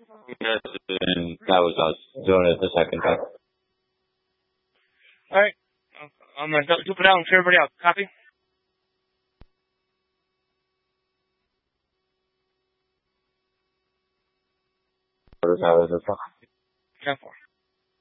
Yes, and that was us doing it the second time. All right. I'm going to dupe it out and clear everybody out. Copy? 10-4.